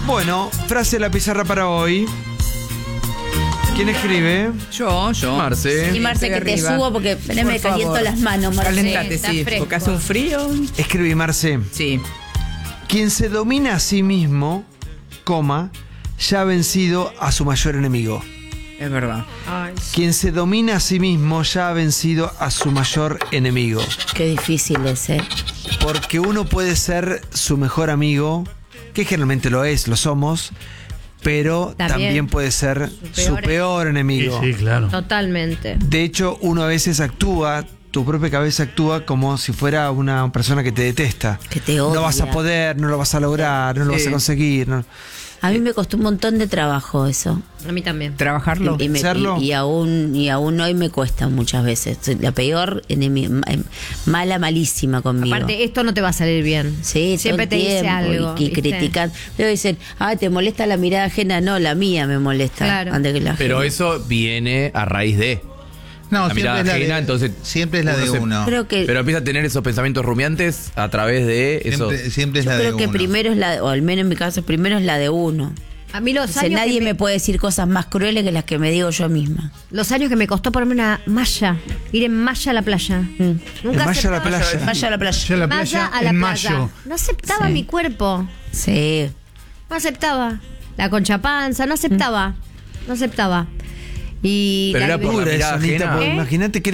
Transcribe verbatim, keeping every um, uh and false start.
Bueno, frase de la pizarra para hoy. ¿Quién escribe? Yo, yo. Marce. Y Marce, que te arriba. subo porque me Por caliento favor. las manos, Marce. Calentate, Está sí, fresco. porque hace un frío. Escribí, Marce. Sí. Quien se domina a sí mismo, coma, ya ha vencido a su mayor enemigo. Es verdad. Ay, Quien se domina a sí mismo ya ha vencido a su mayor enemigo. qué difícil es, ¿eh? Porque uno puede ser su mejor amigo, que generalmente lo es, lo somos, pero también, También puede ser su su peor peor enemigo. Sí, sí, claro. Totalmente. De hecho, uno a veces actúa, tu propia cabeza actúa como si fuera una persona que te detesta. Que te odia. No vas a poder, no lo vas a lograr, no lo Sí. vas a conseguir. no. A mí me costó un montón de trabajo eso. A mí también. Trabajarlo. Y, y me- ¿Hacerlo? y- y aún y aún hoy me cuesta muchas veces. Soy la peor enemiga, mala, malísima conmigo. Aparte, esto no te va a salir bien. Sí, Siempre todo te el dice tiempo, algo. y, y ¿viste? critican. Luego dicen, ah, ¿te molesta la mirada ajena? No, la mía me molesta. Claro. Antes que la Pero ajena. eso viene a raíz de. No, La siempre mirada es la ajena, de, entonces, siempre es la uno de se- uno. Creo que, Pero empieza a tener esos pensamientos rumiantes a través de eso. Siempre, siempre es yo la de creo que uno. primero es la, o al menos en mi caso, primero es la de uno. A mí los O sea, años, nadie que me... me, puede decir cosas más crueles que las que me digo yo misma. los años que me costó ponerme una malla, ir en malla a la playa. En Nunca Malla a la aceptaba- playa. Vaya a la playa. Yo a la Malla playa a la en playa. mayo. No aceptaba Sí. mi cuerpo. Sí. No aceptaba. La concha panza, no aceptaba. No aceptaba. Y Pero la era por la Dura mirada eso, Anita, ajena. porque ¿Eh? imagínate que